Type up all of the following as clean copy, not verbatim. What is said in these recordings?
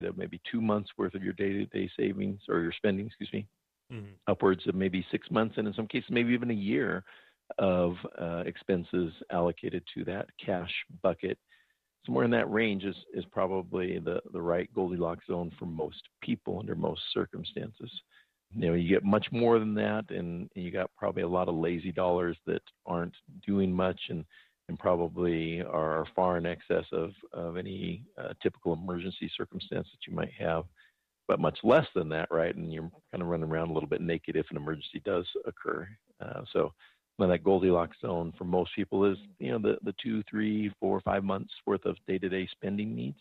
maybe 2 months worth of your day-to-day savings or your spending, Mm-hmm. upwards of maybe 6 months, and in some cases maybe even a year of expenses allocated to that cash bucket. Somewhere in that range is probably the right Goldilocks zone for most people under most circumstances. You get much more than that, and you got probably a lot of lazy dollars that aren't doing much and probably are far in excess of any typical emergency circumstance that you might have, but much less than that, right? And you're kind of running around a little bit naked if an emergency does occur. So that Goldilocks zone for most people is, the 2, 3, 4, 5 months worth of day-to-day spending needs.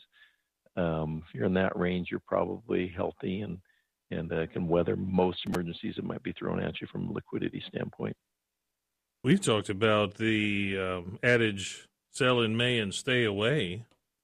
If you're in that range, you're probably healthy and can weather most emergencies that might be thrown at you from a liquidity standpoint. We've talked about the adage, sell in May and stay away.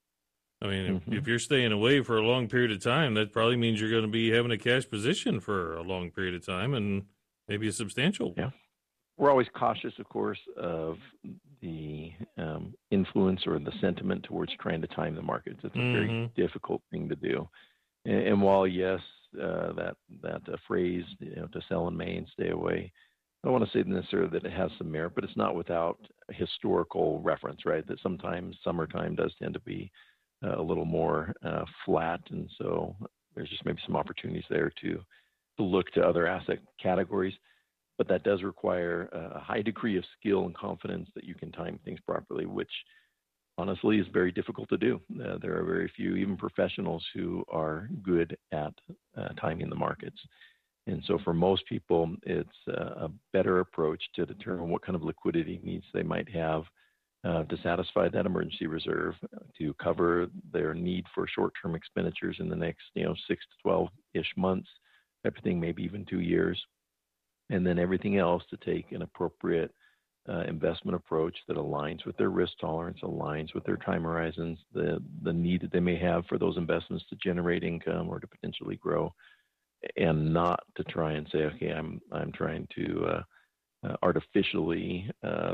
I mean, if you're staying away for a long period of time, that probably means you're going to be having a cash position for a long period of time and maybe a substantial one. Yeah. We're always cautious, of course, of the influence or the sentiment towards trying to time the markets. It's a very difficult thing to do. And while, yes, that phrase, to sell in May and stay away, I don't want to say necessarily that it has some merit, but it's not without historical reference, right? That sometimes summertime does tend to be a little more flat, and so there's just maybe some opportunities there to look to other asset categories. But that does require a high degree of skill and confidence that you can time things properly, which honestly is very difficult to do. There are very few, even professionals, who are good at timing the markets. And so for most people, it's a better approach to determine what kind of liquidity needs they might have to satisfy that emergency reserve, to cover their need for short-term expenditures in the next 6 to 12-ish months, everything maybe even 2 years. And then everything else to take an appropriate investment approach that aligns with their risk tolerance, aligns with their time horizons, the need that they may have for those investments to generate income or to potentially grow, and not to try and say, okay, I'm trying to artificially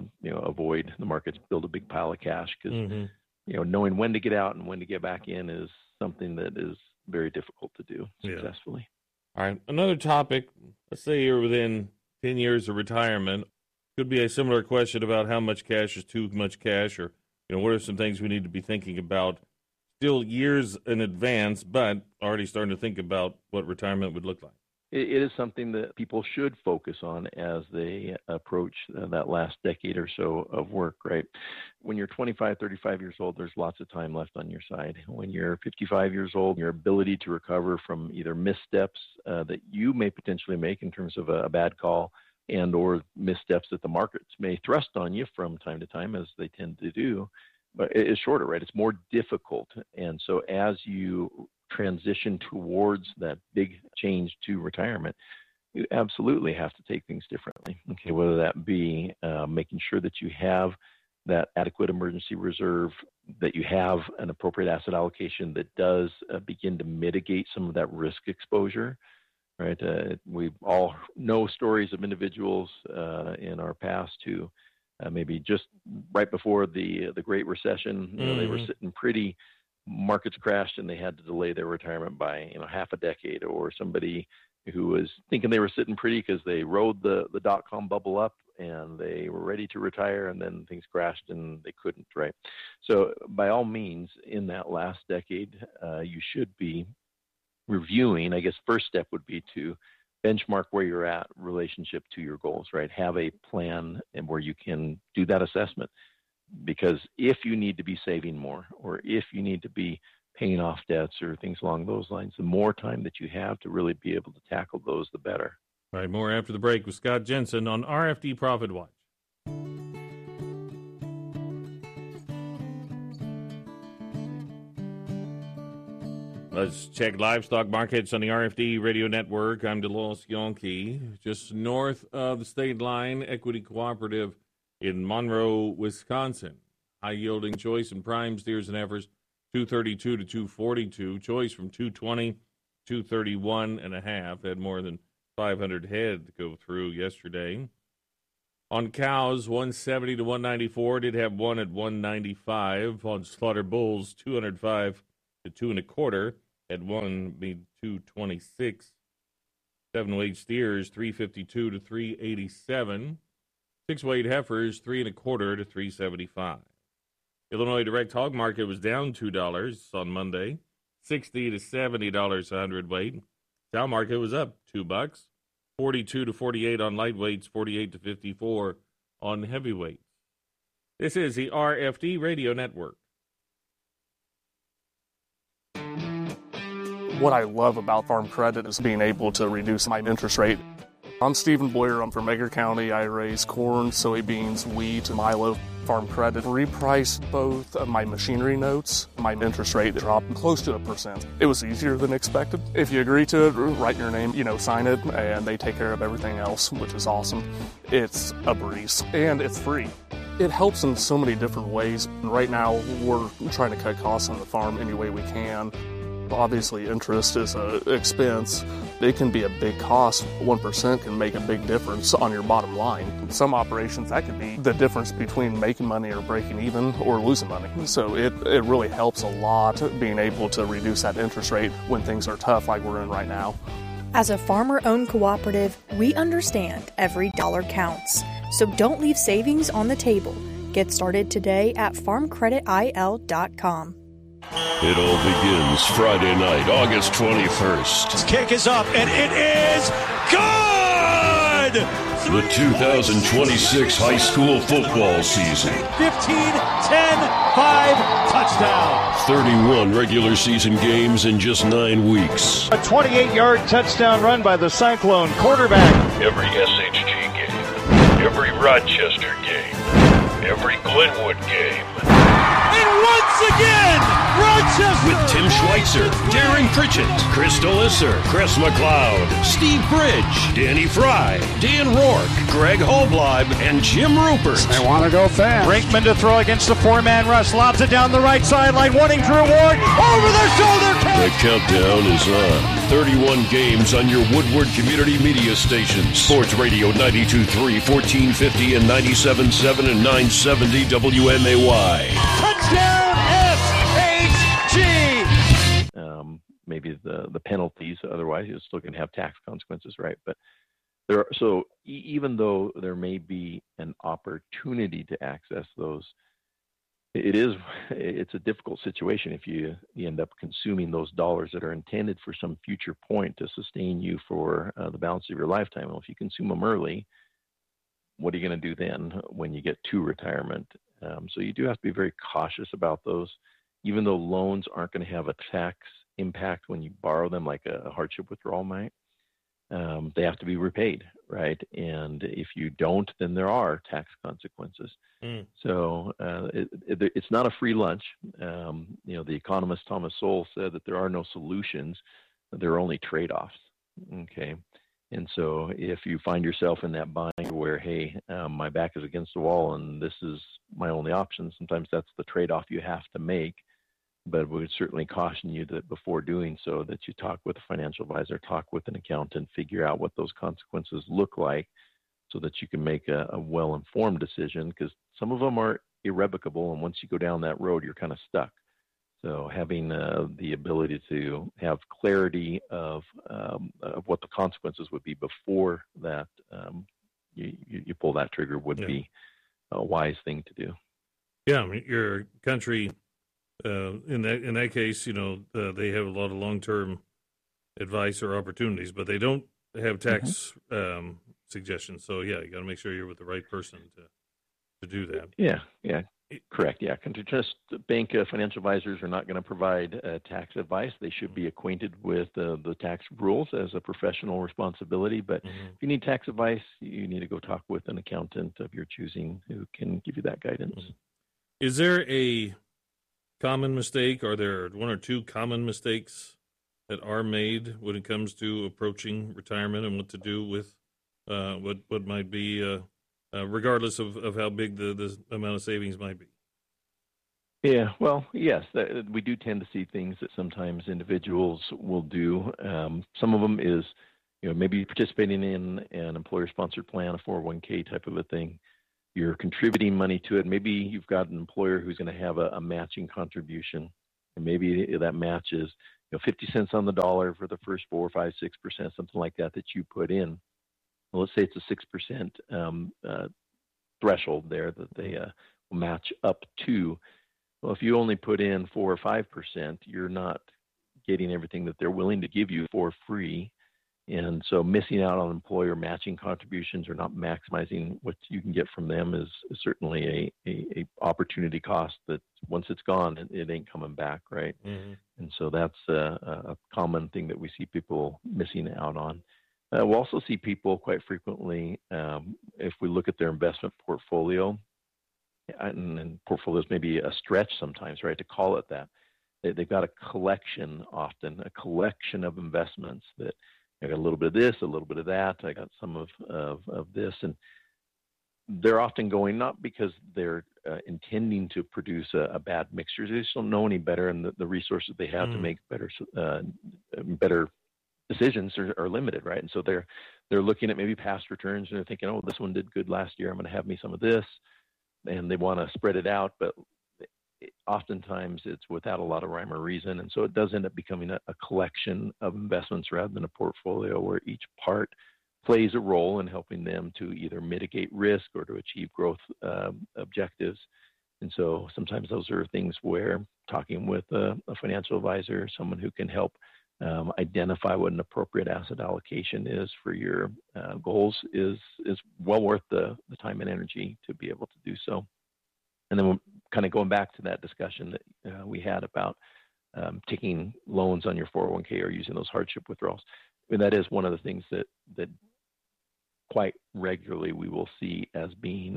avoid the markets, build a big pile of cash, because knowing when to get out and when to get back in is something that is very difficult to do successfully. All right, another topic. Let's say you're within 10 years of retirement. Could be a similar question about how much cash is too much cash, or what are some things we need to be thinking about still years in advance, but already starting to think about what retirement would look like. It is something that people should focus on as they approach that last decade or so of work, right? When you're 25, 35 years old, there's lots of time left on your side. When you're 55 years old, your ability to recover from either missteps that you may potentially make in terms of a bad call and or missteps that the markets may thrust on you from time to time, as they tend to do, but it is shorter, right? It's more difficult. And so as you transition towards that big change to retirement, you absolutely have to take things differently. Okay, whether that be making sure that you have that adequate emergency reserve, that you have an appropriate asset allocation that does begin to mitigate some of that risk exposure, right? We all know stories of individuals in our past who maybe just right before the Great Recession, they were sitting pretty. Markets crashed and they had to delay their retirement by half a decade, or somebody who was thinking they were sitting pretty because they rode the dot-com bubble up and they were ready to retire, and then things crashed and they couldn't, right? So by all means, in that last decade, you should be reviewing. I guess first step would be to benchmark where you're at relationship to your goals, right? Have a plan and where you can do that assessment. Because if you need to be saving more, or if you need to be paying off debts or things along those lines, the more time that you have to really be able to tackle those, the better. All right, more after the break with Scott Jensen on RFD Profit Watch. Let's check livestock markets on the RFD Radio Network. I'm DeLois Yonke. Just north of the state line, Equity Cooperative in Monroe, Wisconsin. High-yielding choice and prime steers and heifers, 232 to 242. Choice from 220, 231 and a half. Had more than 500 head to go through yesterday. On cows, 170 to 194. Did have one at 195. On slaughter bulls, 205 to 2 1/4. at 1 be 226. 7-weight steers 352 to 387. 6-weight heifers 3.25 to 375. Illinois direct hog market was down $2 on Monday, $60 to $70 a hundredweight. Cow market was up $2, 42 to 48 on lightweights, 48 to 54 on heavyweights. This is the RFD Radio Network. What I love about Farm Credit is being able to reduce my interest rate. I'm Stephen Boyer. I'm from Edgar County. I raise corn, soybeans, wheat, and milo. Farm Credit repriced both of my machinery notes. My interest rate dropped close to 1%. It was easier than expected. If you agree to it, write your name, sign it, and they take care of everything else, which is awesome. It's a breeze, and it's free. It helps in so many different ways. Right now, we're trying to cut costs on the farm any way we can. Obviously, interest is an expense. It can be a big cost. 1% can make a big difference on your bottom line. Some operations, that could be the difference between making money or breaking even or losing money. So it really helps a lot being able to reduce that interest rate when things are tough like we're in right now. As a farmer-owned cooperative, we understand every dollar counts. So don't leave savings on the table. Get started today at farmcreditil.com. It all begins Friday night, August 21st. His kick is up, and it is good! The 2026 high school football season. 15, 10, 5, touchdown. 31 regular season games in just 9 weeks. A 28-yard touchdown run by the Cyclone quarterback. Every SHG game, every Rochester game, every Glenwood game. And once again, Rochester! With Tim Schweitzer, Darren Pritchett, Chris Delisser, Chris McLeod, Steve Bridge, Danny Fry, Dan Rourke, Greg Holbleib, and Jim Rupert. They want to go fast. Brinkman to throw against the four-man rush. Lobs it down the right sideline, wanting to reward. Over their shoulder catch! The countdown is on. 31 games on your Woodward Community Media stations. Sports Radio 92.3, 1450, and 97.7 and 970 WMAY. Touchdown SHG! Maybe the penalties, otherwise you're still going to have tax consequences, right? But even though there may be an opportunity to access those, it's a difficult situation if you end up consuming those dollars that are intended for some future point to sustain you for the balance of your lifetime. Well, if you consume them early, what are you going to do then when you get to retirement? So you do have to be very cautious about those, even though loans aren't going to have a tax impact when you borrow them like a hardship withdrawal might. They have to be repaid, right? And if you don't, then there are tax consequences. So it's not a free lunch. The economist Thomas Sowell said that there are no solutions, there are only trade-offs. Okay. And so if you find yourself in that bind where, hey, my back is against the wall and this is my only option, sometimes that's the trade-off you have to make. But we would certainly caution you that before doing so, that you talk with a financial advisor, talk with an accountant, figure out what those consequences look like so that you can make a well-informed decision, because some of them are irrevocable. And once you go down that road, you're kind of stuck. So having the ability to have clarity of what the consequences would be before that you pull that trigger would be a wise thing to do. Yeah, I mean, your country, in that case, they have a lot of long-term advice or opportunities, but they don't have tax suggestions. So yeah, you got to make sure you're with the right person to do that. Yeah. Correct. Yeah. Just bank financial advisors are not going to provide tax advice. They should be acquainted with the tax rules as a professional responsibility. But if you need tax advice, you need to go talk with an accountant of your choosing who can give you that guidance. Is there a common mistake? Are there one or two common mistakes that are made when it comes to approaching retirement and what to do with what might be regardless of how big the amount of savings might be? Yeah, well, yes, we do tend to see things that sometimes individuals will do. Some of them is, maybe participating in an employer-sponsored plan, a 401k type of a thing. You're contributing money to it. Maybe you've got an employer who's going to have a matching contribution, and maybe that matches 50 cents on the dollar for the first 4, 5, 6%, something like that you put in. Well, let's say it's a 6% threshold there that they will match up to. Well, if you only put in 4 or 5%, you're not getting everything that they're willing to give you for free. And so missing out on employer matching contributions or not maximizing what you can get from them is certainly a opportunity cost that once it's gone, it ain't coming back, right? Mm-hmm. And so that's a common thing that we see people missing out on. We'll also see people quite frequently, if we look at their investment portfolio, and portfolios may be a stretch sometimes, right, to call it that. They've got a collection of investments that I got a little bit of this, a little bit of that. I got some of this, and they're often going not because they're intending to produce a bad mixture. They just don't know any better, and the resources they have to make better decisions are limited, right? And so they're looking at maybe past returns, and they're thinking, oh, this one did good last year. I'm going to have me some of this, and they want to spread it out, but oftentimes it's without a lot of rhyme or reason. And so it does end up becoming a collection of investments rather than a portfolio where each part plays a role in helping them to either mitigate risk or to achieve growth objectives. And so sometimes those are things where talking with a financial advisor, someone who can help identify what an appropriate asset allocation is for your goals is well worth the time and energy to be able to do so. And then we're kind of going back to that discussion that we had about taking loans on your 401k or using those hardship withdrawals. I mean, that is one of the things that quite regularly we will see as being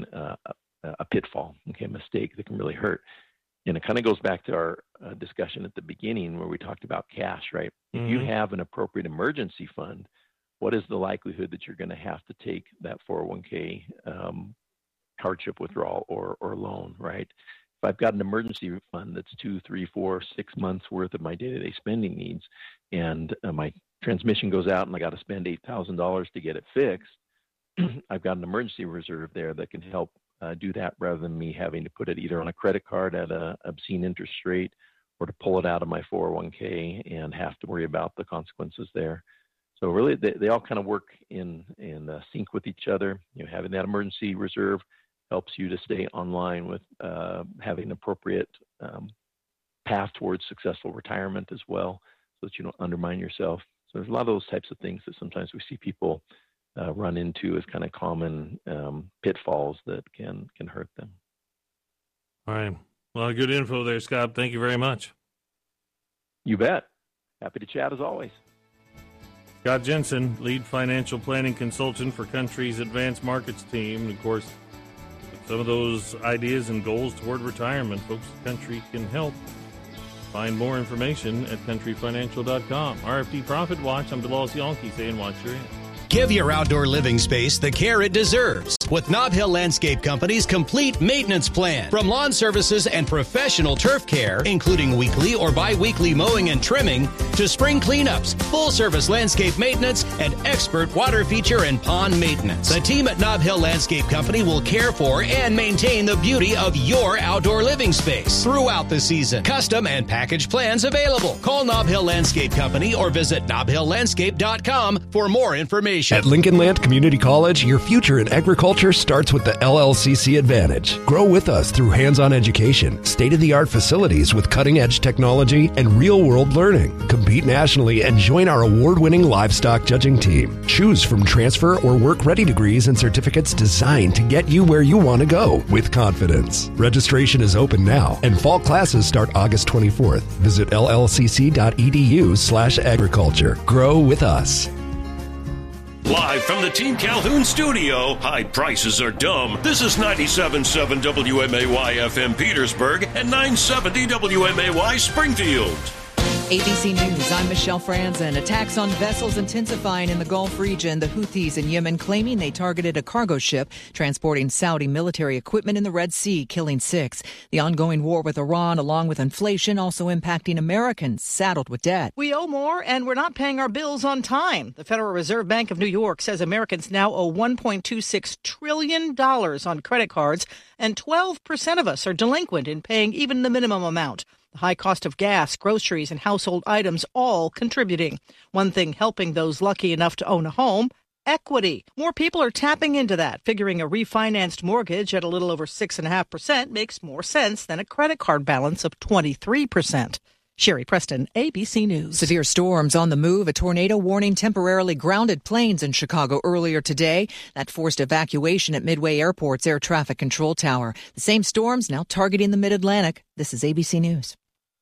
a pitfall, a mistake that can really hurt. And it kind of goes back to our discussion at the beginning where we talked about cash, right? Mm-hmm. If you have an appropriate emergency fund, what is the likelihood that you're going to have to take that 401k hardship withdrawal or loan, right? If I've got an emergency fund that's 2, 3, 4, 6 months worth of my day-to-day spending needs, and my transmission goes out and I got to spend $8,000 to get it fixed, I've got an emergency reserve there that can help do that rather than me having to put it either on a credit card at an obscene interest rate or to pull it out of my 401k and have to worry about the consequences there. So really, they all kind of work in sync with each other. Having that emergency reserve helps you to stay online with having an appropriate path towards successful retirement as well, so that you don't undermine yourself. So there's a lot of those types of things that sometimes we see people run into as kind of common pitfalls that can hurt them. All right. Well, good info there, Scott. Thank you very much. You bet. Happy to chat as always. Scott Jensen, lead financial planning consultant for Country's Advanced Markets team. And of course, some of those ideas and goals toward retirement, folks at Country can help. Find more information at countryfinancial.com. RFD Profit Watch. I'm DeLawes Yonke saying watch your end. Give your outdoor living space the care it deserves with Nob Hill Landscape Company's complete maintenance plan. From lawn services and professional turf care, including weekly or bi-weekly mowing and trimming, to spring cleanups, full-service landscape maintenance, and expert water feature and pond maintenance. The team at Nob Hill Landscape Company will care for and maintain the beauty of your outdoor living space throughout the season. Custom and package plans available. Call Nob Hill Landscape Company or visit nobhilllandscape.com for more information. At Lincoln Land Community College, your future in agriculture starts with the LLCC Advantage. Grow with us through hands-on education, state-of-the-art facilities with cutting-edge technology, and real-world learning. Compete nationally and join our award-winning livestock judging team. Choose from transfer or work-ready degrees and certificates designed to get you where you want to go with confidence. Registration is open now, and fall classes start August 24th. Visit llcc.edu/agriculture. Grow with us. Live from the Team Calhoun studio, high prices are dumb. This is 97.7 WMAY FM Petersburg and 970 WMAY Springfield. ABC News, I'm Michelle Franzen. Attacks on vessels intensifying in the Gulf region. The Houthis in Yemen claiming they targeted a cargo ship transporting Saudi military equipment in the Red Sea, killing 6. The ongoing war with Iran, along with inflation, also impacting Americans saddled with debt. We owe more, and we're not paying our bills on time. The Federal Reserve Bank of New York says Americans now owe $1.26 trillion on credit cards, and 12% of us are delinquent in paying even the minimum amount. The high cost of gas, groceries, and household items all contributing. One thing helping those lucky enough to own a home: equity. More people are tapping into that, figuring a refinanced mortgage at a little over 6.5% makes more sense than a credit card balance of 23%. Sherry Preston, ABC News. Severe storms on the move. A tornado warning temporarily grounded planes in Chicago earlier today. That forced evacuation at Midway Airport's air traffic control tower. The same storms now targeting the Mid-Atlantic. This is ABC News.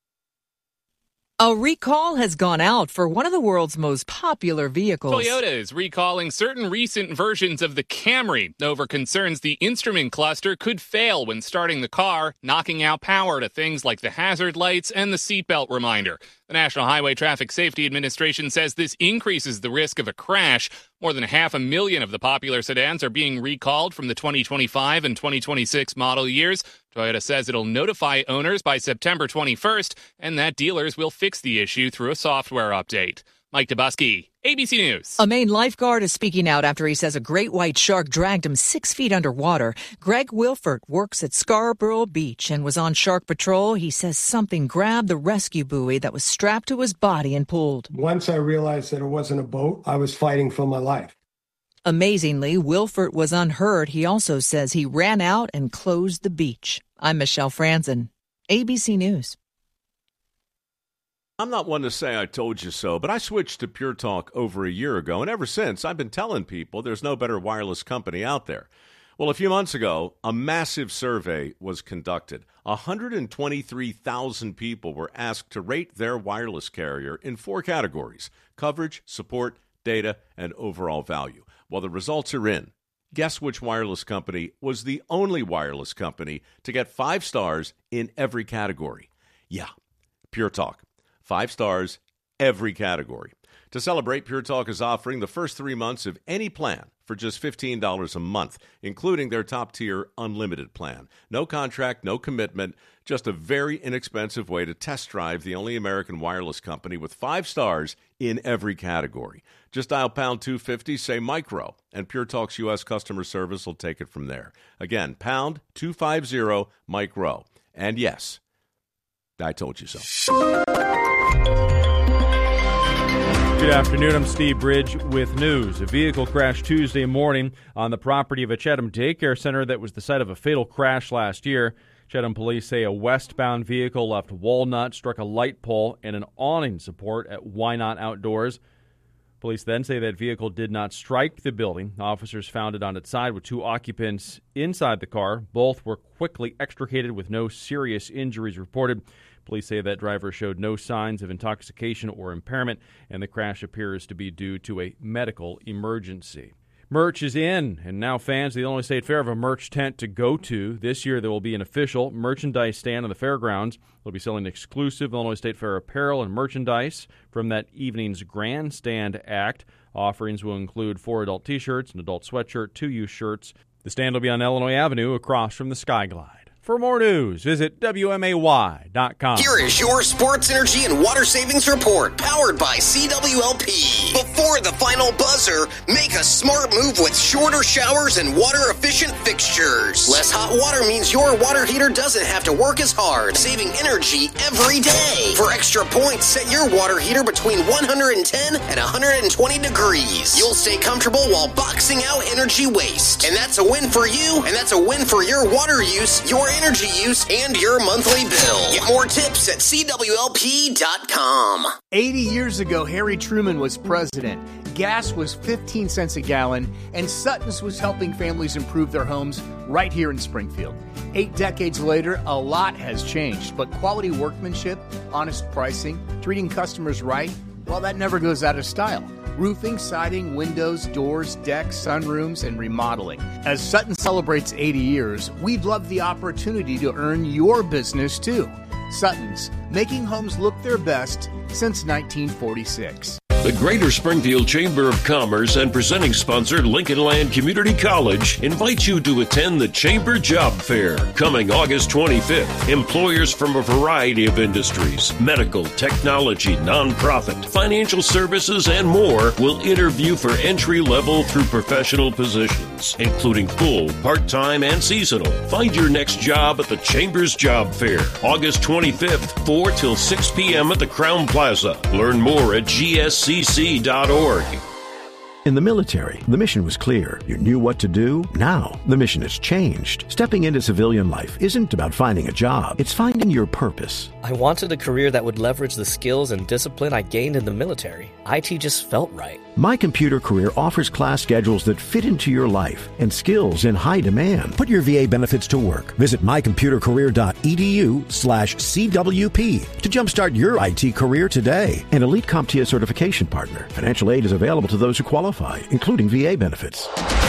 A recall has gone out for one of the world's most popular vehicles. Toyota is recalling certain recent versions of the Camry over concerns the instrument cluster could fail when starting the car, knocking out power to things like the hazard lights and the seatbelt reminder. The National Highway Traffic Safety Administration says this increases the risk of a crash. More than 500,000 of the popular sedans are being recalled from the 2025 and 2026 model years. Toyota says it'll notify owners by September 21st, and that dealers will fix the issue through a software update. Mike Dubusky, ABC News. A Maine lifeguard is speaking out after he says a great white shark dragged him 6 feet underwater. Greg Wilford works at Scarborough Beach and was on shark patrol. He says something grabbed the rescue buoy that was strapped to his body and pulled. Once I realized that it wasn't a boat, I was fighting for my life. Amazingly, Wilford was unhurt. He also says he ran out and closed the beach. I'm Michelle Franzen, ABC News. I'm not one to say I told you so, but I switched to Pure Talk over a year ago, and ever since, I've been telling people there's no better wireless company out there. Well, a few months ago, a massive survey was conducted. 123,000 people were asked to rate their wireless carrier in 4 categories: coverage, support, data, and overall value. Well, the results are in. Guess which wireless company was the only wireless company to get 5 stars in every category? Yeah, Pure Talk. 5 stars, every category. To celebrate, Pure Talk is offering the first 3 months of any plan for just $15 a month, including their top-tier unlimited plan. No contract, no commitment, just a very inexpensive way to test drive the only American wireless company with 5 stars in every category. Just dial pound 250, say micro, and Pure Talk's U.S. customer service will take it from there. Again, pound 250 micro. And yes, I told you so. Good afternoon. I'm Steve Bridge with news. A vehicle crashed Tuesday morning on the property of a Chatham daycare center that was the site of a fatal crash last year. Chatham police say a westbound vehicle left Walnut, struck a light pole and an awning support at Why Not Outdoors. Police then say that vehicle did not strike the building. Officers found it on its side with 2 occupants inside the car. Both were quickly extricated with no serious injuries reported. Police say that driver showed no signs of intoxication or impairment, and the crash appears to be due to a medical emergency. Merch is in, and now fans of the Illinois State Fair have a merch tent to go to. This year there will be an official merchandise stand on the fairgrounds. They'll be selling exclusive Illinois State Fair apparel and merchandise from that evening's grandstand act. Offerings will include 4 adult T-shirts, an adult sweatshirt, 2 youth shirts. The stand will be on Illinois Avenue across from the Sky Glide. For more news, visit WMAY.com. Here is your sports energy and water savings report, powered by CWLP. Before the final buzzer, make a smart move with shorter showers and water-efficient fixtures. Less hot water means your water heater doesn't have to work as hard, saving energy every day. For extra points, set your water heater between 110 and 120 degrees. You'll stay comfortable while boxing out energy waste. And that's a win for you, and that's a win for your water use, your energy use, and your monthly bill. Get more tips at CWLP.com. 80 years ago, Harry Truman was president. Gas was 15 cents a gallon, and Sutton's was helping families improve their homes right here in Springfield. 8 decades later, a lot has changed, but quality workmanship, honest pricing, treating customers right, well, that never goes out of style. Roofing, siding, windows, doors, decks, sunrooms, and remodeling. As Sutton celebrates 80 years, we'd love the opportunity to earn your business too. Sutton's, making homes look their best since 1946. The Greater Springfield Chamber of Commerce and presenting sponsor Lincoln Land Community College invites you to attend the Chamber Job Fair coming August 25th. Employers from a variety of industries, medical, technology, nonprofit, financial services, and more will interview for entry-level through professional positions, including full, part-time, and seasonal. Find your next job at the Chamber's Job Fair, August 25th, 4 till 6 p.m. at the Crown Plaza. Learn more at gscc.org. In the military, the mission was clear. You knew what to do. Now, the mission has changed. Stepping into civilian life isn't about finding a job. It's finding your purpose. I wanted a career that would leverage the skills and discipline I gained in the military. IT just felt right. My Computer Career offers class schedules that fit into your life and skills in high demand. Put your VA benefits to work. Visit mycomputercareer.edu/CWP to jumpstart your IT career today. An elite CompTIA certification partner. Financial aid is available to those who qualify, including VA benefits.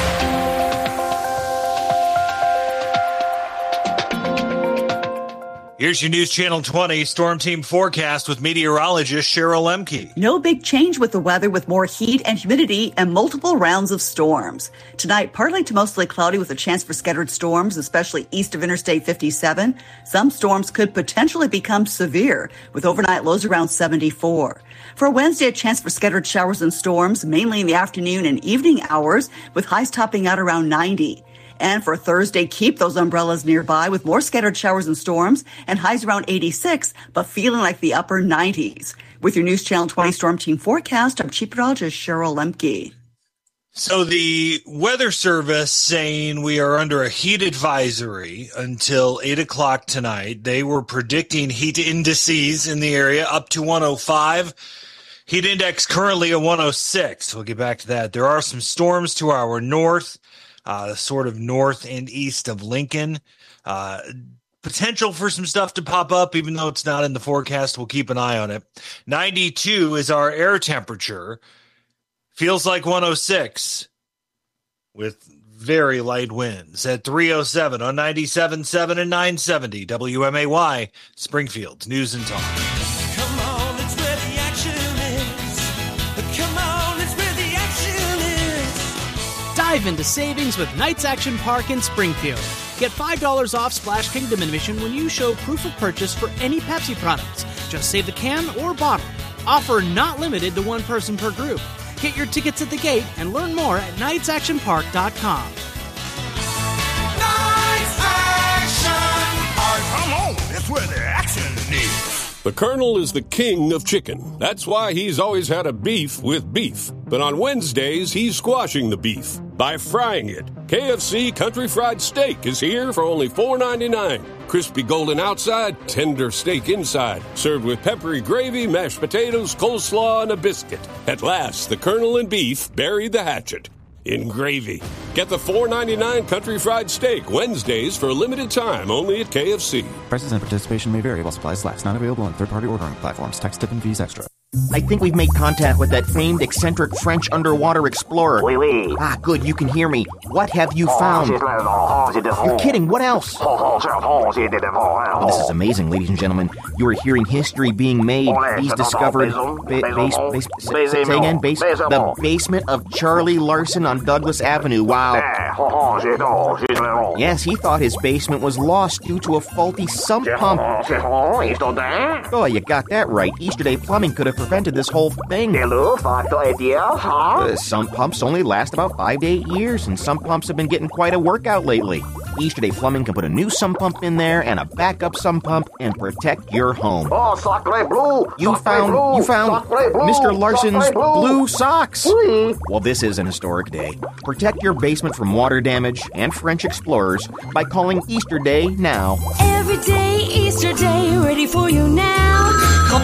Here's your News Channel 20 Storm Team forecast with meteorologist Cheryl Lemke. No big change with the weather, with more heat and humidity and multiple rounds of storms. Tonight, partly to mostly cloudy with a chance for scattered storms, especially east of Interstate 57. Some storms could potentially become severe, with overnight lows around 74. For Wednesday, a chance for scattered showers and storms, mainly in the afternoon and evening hours, with highs topping out around 90. And for Thursday, keep those umbrellas nearby with more scattered showers and storms and highs around 86, but feeling like the upper 90s. With your News Channel 20 Storm Team forecast, I'm Chief Meteorologist Cheryl Lemke. So the Weather Service saying we are under a heat advisory until 8 o'clock tonight. They were predicting heat indices in the area up to 105. Heat index currently at 106. We'll get back to that. There are some storms to our north. Sort of north and east of Lincoln. Potential for some stuff to pop up, even though it's not in the forecast. We'll keep an eye on it. 92 is our air temperature. Feels like 106 with very light winds at 307 on 97.7 and 970 WMAY, Springfield News and Talk. Come on, it's where the action is. Come on, it's where the action is. Dive into savings with Knights Action Park in Springfield. Get $5 off Splash Kingdom admission when you show proof of purchase for any Pepsi products. Just save the can or bottle. Offer not limited to one person per group. Get your tickets at the gate and learn more at knightsactionpark.com. Knights Action Park. Come on, it's where the action is. The Colonel is the king of chicken. That's why he's always had a beef with beef. But on Wednesdays, he's squashing the beef by frying it. KFC Country Fried Steak is here for only $4.99. Crispy golden outside, tender steak inside. Served with peppery gravy, mashed potatoes, coleslaw, and a biscuit. At last, the Colonel and beef buried the hatchet in gravy. Get the $4.99 Country Fried Steak Wednesdays for a limited time only at KFC. Prices and participation may vary while supplies last. Not available on third-party ordering platforms. Tax, tip, and fees extra. I think we've made contact with that famed eccentric French underwater explorer. Oui, oui. Ah, good, you can hear me. What have you found? You're kidding, what else? Oh, this is amazing, ladies and gentlemen. You are hearing history being made. He's discovered... Say again, the basement of Charlie Larson on Douglas Avenue. Wow. Yes, he thought his basement was lost due to a faulty sump pump. Oh, you got that right. Easter Day Plumbing could have prevented this whole thing. Sump pumps only last about 5 to 8 years, and sump pumps have been getting quite a workout lately. Easter Day Plumbing can put a new sump pump in there and a backup sump pump and protect your home. Oh, sacre bleu! You found Mr. Larson's blue socks. Oui. Well, this is an historic day. Protect your basement from water damage and French explorers by calling Easter Day now. Every day, Easter Day, ready for you now. Call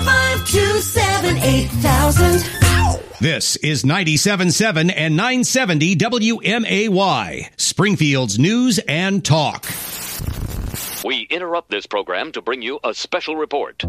527-8000. This is 97.7 and 970 WMAY, Springfield's News and Talk. We interrupt this program to bring you a special report.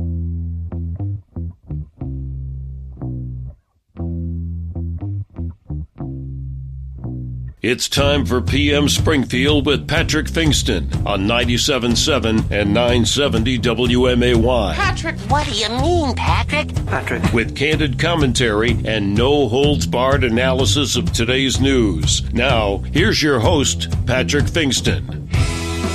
It's time for PM Springfield with Patrick Fingston on 97.7 and 970 WMAY. Patrick, what do you mean, Patrick? Patrick. With candid commentary and no-holds-barred analysis of today's news. Now, here's your host, Patrick Fingston.